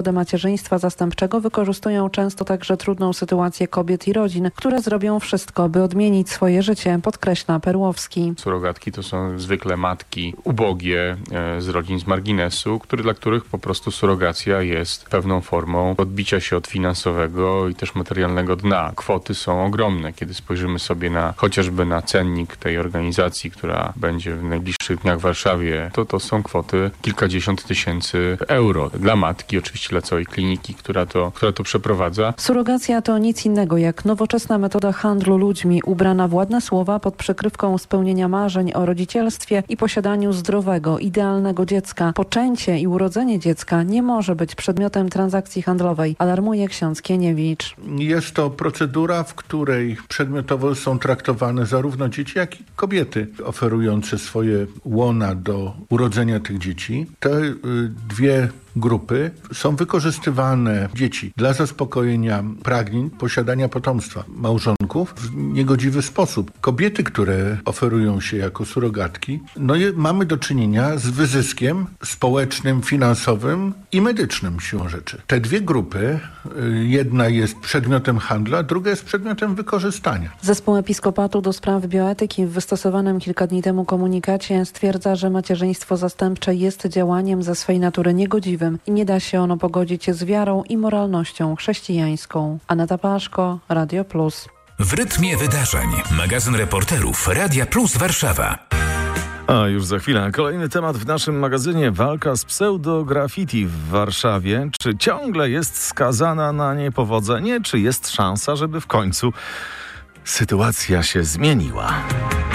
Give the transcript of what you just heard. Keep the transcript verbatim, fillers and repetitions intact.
macierzyństwa zastępczego wykorzystują często także trudną sytuację kobiet i rodzin, które zrobią wszystko, by odmienić swoje życie, podkreśla Perłowski. Surogatki to są zwykle matki ubogie e, z rodzin z marginesu, który, dla których po prostu surogacja jest pewną formą odbicia się od finansowego i też materialnego dna. Kwoty są ogromne. Kiedy spojrzymy sobie na chociażby na cennik tej organizacji, która będzie w najbliższych dniach w Warszawie, to to są kwoty kilkadziesiąt tysięcy euro. Dla matki, oczywiście dla całej kliniki, która to, która to przeprowadza. Surogacja to nic innego jak nowoczesna metoda handlu ludźmi, ubrana w ładne słowa pod przykrywką spełnienia marzeń o rodzicielstwie i posiadaniu zdrowego, idealnego dziecka. Poczęcie i urodzenie dziecka nie może być przedmiotem transakcji handlowej, alarmuje ksiądz Kieniewicz. Jest to procedura, w której przedmiotowo są traktowane zarówno dzieci, jak i kobiety oferujące swoje łona do urodzenia tych dzieci. Te y, dwie grupy są wykorzystywane dzieci dla zaspokojenia pragnień posiadania potomstwa małżonków w niegodziwy sposób. Kobiety, które oferują się jako surogatki, no i mamy do czynienia z wyzyskiem społecznym, finansowym i medycznym siłą rzeczy. Te dwie grupy, jedna jest przedmiotem handlu, a druga jest przedmiotem wykorzystania. Zespół Episkopatu do spraw bioetyki w wystosowanym kilka dni temu komunikacie stwierdza, że macierzyństwo zastępcze jest działaniem ze swej natury niegodziwym i nie da się ono pogodzić z wiarą i moralnością chrześcijańską. Aneta Paszko, Radio Plus. W rytmie wydarzeń. Magazyn reporterów Radia Plus Warszawa. A już za chwilę kolejny temat w naszym magazynie. Walka z pseudo-graffiti w Warszawie. Czy ciągle jest skazana na niepowodzenie? Czy jest szansa, żeby w końcu sytuacja się zmieniła?